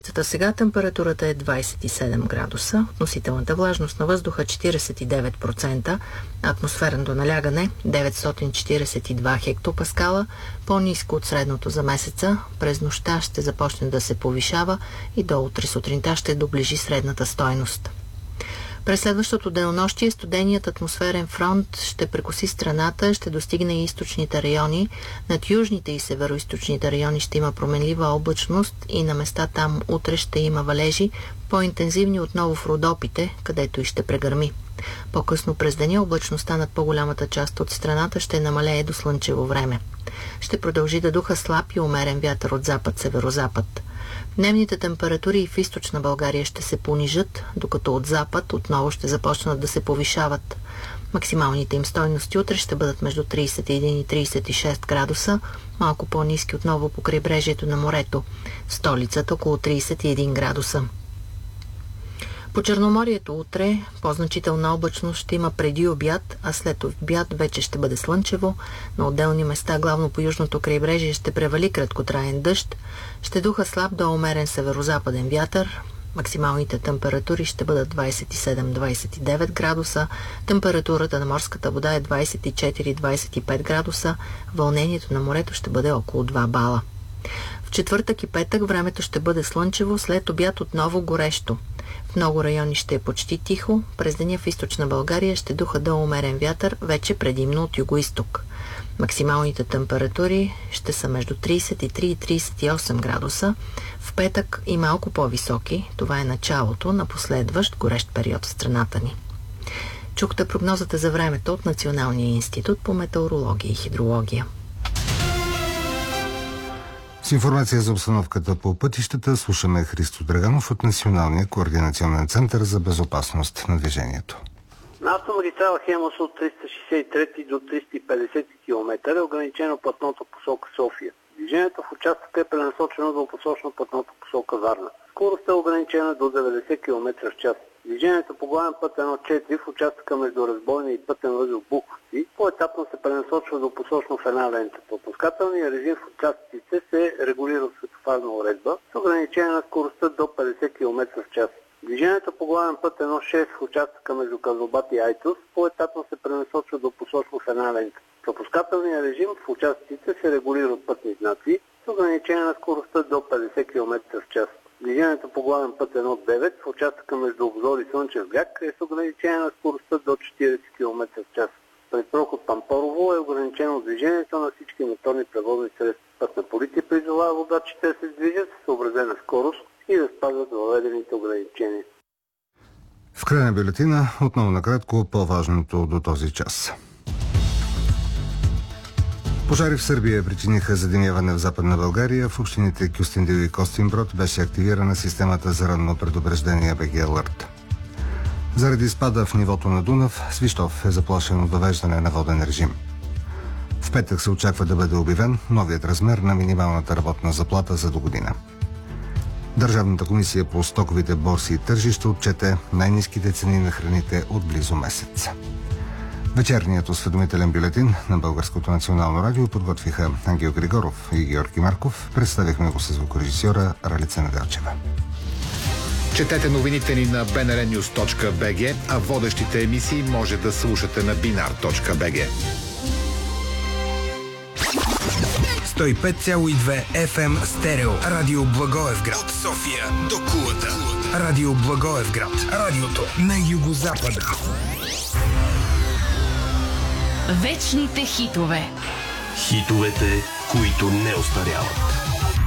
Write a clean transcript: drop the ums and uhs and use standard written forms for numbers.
столицата сега температурата е 27 градуса, относителната влажност на въздуха 49%, атмосферното налягане 942 хектопаскала, по-ниско от средното за месеца. През нощта ще започне да се повишава и до утре сутринта ще доближи средната стойност. През следващото денонощие студеният атмосферен фронт ще прекоси страната, ще достигне и източните райони. Над южните и североизточните райони ще има променлива облачност и на места там утре ще има валежи, по-интензивни отново в Родопите, където и ще прегърми. По-късно през деня облачността над по-голямата част от страната ще намалее до слънчево време. Ще продължи да духа слаб и умерен вятър от запад-северозапад. Дневните температури и в източна България ще се понижат, докато от запад отново ще започнат да се повишават. Максималните им стойности утре ще бъдат между 31 и 36 градуса, малко по-ниски отново по крайбрежието на морето. В столицата около 31 градуса. По Черноморието утре по-значителна облачност ще има преди обяд, а след обяд вече ще бъде слънчево. На отделни места, главно по южното крайбрежие, ще превали краткотраен дъжд. Ще духа слаб до умерен северозападен вятър. Максималните температури ще бъдат 27-29 градуса. Температурата на морската вода е 24-25 градуса. Вълнението на морето ще бъде около 2 бала. В четвъртък и петък времето ще бъде слънчево, след обяд отново горещо. В много райони ще е почти тихо, през деня в източна България ще духа до умерен вятър, вече предимно от югоизток. Максималните температури ще са между 33 и 38 градуса. В петък и малко по-високи, това е началото на последващ горещ период в страната ни. Чухте прогнозата за времето от Националния институт по метеорология и хидрология. С информация за обстановката по пътищата слушаме Христо Драганов от Националния координационен център за безопасност на движението. На автомагистрала Хемус от 363 до 350 км е ограничено платното посока София. Движението в участъка е пренасочено до посочно платното посока Варна. Скоростта е ограничена до 90 км в час. Движението по главен път 1.4 в участъка между Разбойна и пътен възел Буховци по-етапно се пренасочва до посочно в една лента. Пропускателният режим в участъците се регулира от светофарна уредба с ограничение на скоростта до 50 км в час. Движението по главен път 1.6 в участъка между Казлобат и Айтос по-етапно се пренасочва до посочно в една лента. Пропускателният режим в участъците се регулира от пътни знаци с ограничение на скоростта до 50 км в час. Движението по главен път 1.9 в участъка между Обзор и Слънчев бряг е с ограничение на скоростта до 40 км в час. Пред проход Пампорово е ограничено движението на всички моторни превозни средства. Пътна полиция призовава водачите да се движат с съобразена скорост и да спазват въведените ограничения. В края на бюлетина отново накратко по-важното до този час. Пожари в Сърбия причиниха задимяване в Западна България. В общините Кюстендил и Костинброд беше активирана системата за ранно предупреждение БГ Алърт. Заради спада в нивото на Дунав, Свищов е заплашен от въвеждане на воден режим. В петък се очаква да бъде обявен новият размер на минималната работна заплата за до година. Държавната комисия по стоковите борси и тържища отчете най-ниските цени на храните от близо месец. Вечерният осведомителен бюлетин на Българското национално радио подготвиха Ангел Григоров и Георги Марков. Представихме го с звукорежисьора Ралица Неделчева. Четете новините ни на bnrnews.bg, а водещите емисии може да слушате на binar.bg. 105,2 FM стерео. Радио Благоевград. От София до Кулата. Радио Благоевград. Радиото на югозапада. Вечните хитове. Хитовете, които не остаряват.